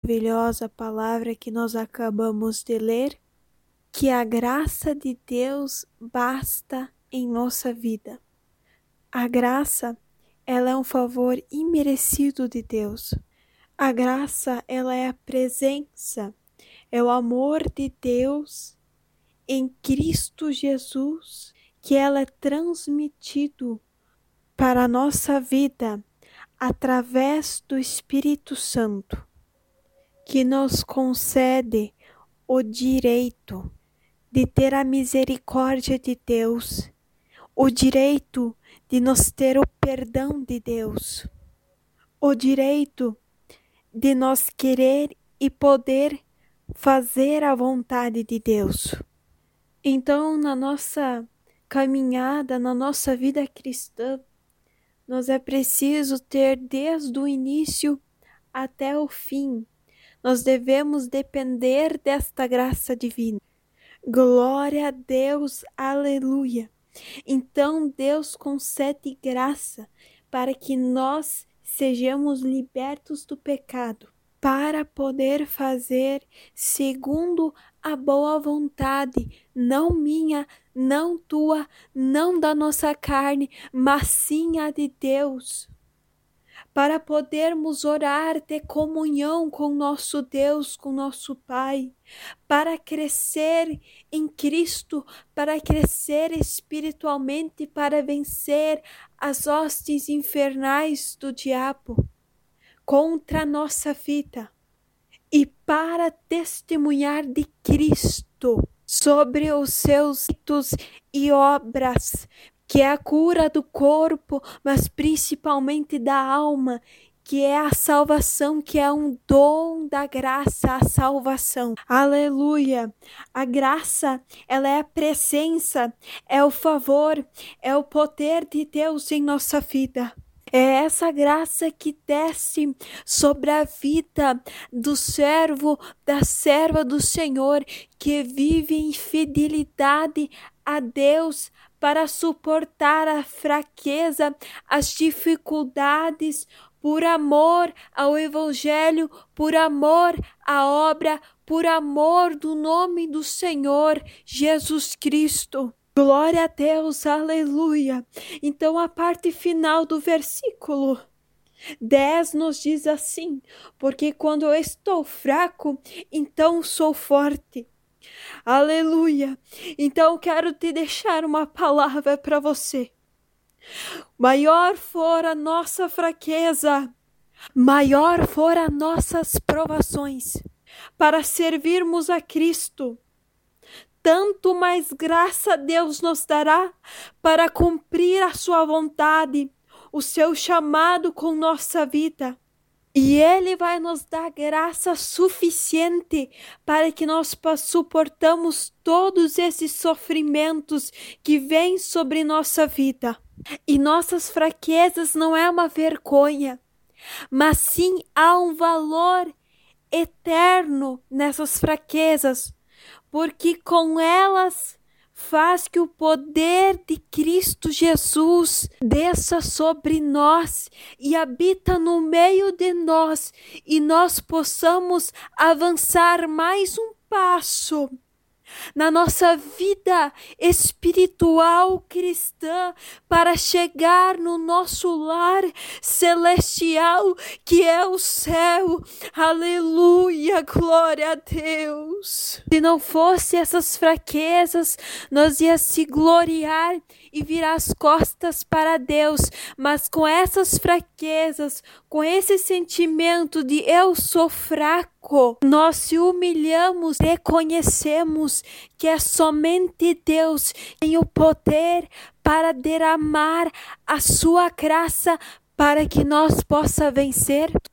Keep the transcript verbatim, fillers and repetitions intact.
maravilhosa palavra que nós acabamos de ler, que a graça de Deus basta em nossa vida. A graça, ela é um favor imerecido de Deus. A graça, ela é a presença, é o amor de Deus em Cristo Jesus, que ela é transmitido para a nossa vida através do Espírito Santo, que nos concede o direito de ter a misericórdia de Deus, o direito de nos ter o perdão de Deus, o direito de nós querer e poder fazer a vontade de Deus. Então, na nossa caminhada, na nossa vida cristã, nós é preciso ter desde o início até o fim. Nós devemos depender desta graça divina. Glória a Deus, aleluia. Então Deus concede graça para que nós sejamos libertos do pecado, para poder fazer segundo a boa vontade, não minha, não tua, não da nossa carne, mas sim a de Deus. Para podermos orar, ter comunhão com nosso Deus, com nosso Pai, para crescer em Cristo, para crescer espiritualmente, para vencer as hostes infernais do diabo contra a nossa vida, e para testemunhar de Cristo sobre os seus ritos e obras, que é a cura do corpo, mas principalmente da alma, que é a salvação, que é um dom da graça, a salvação. Aleluia! A graça, ela é a presença, é o favor, é o poder de Deus em nossa vida. É essa graça que desce sobre a vida do servo, da serva do Senhor, que vive em fidelidade a Deus para suportar a fraqueza, as dificuldades, por amor ao Evangelho, por amor à obra, por amor do nome do Senhor Jesus Cristo. Glória a Deus, aleluia. Então a parte final do versículo dez nos diz assim: porque quando eu estou fraco, então sou forte. Aleluia. Então quero te deixar uma palavra para você. Maior for a nossa fraqueza, maior for as nossas provações, para servirmos a Cristo, tanto mais graça Deus nos dará para cumprir a sua vontade, o seu chamado com nossa vida. E Ele vai nos dar graça suficiente para que nós suportamos todos esses sofrimentos que vêm sobre nossa vida. E nossas fraquezas não é uma vergonha, mas sim há um valor eterno nessas fraquezas, porque com elas faz que o poder de Cristo Jesus desça sobre nós e habita no meio de nós, e nós possamos avançar mais um passo na nossa vida espiritual cristã, para chegar no nosso lar celestial, que é o céu. Aleluia, glória a Deus. Se não fosse essas fraquezas, nós ia se gloriar e virar as costas para Deus, mas com essas fraquezas, com esse sentimento de eu sou fraco, nós se humilhamos, reconhecemos que é somente Deus que tem o poder para derramar a sua graça para que nós possa vencer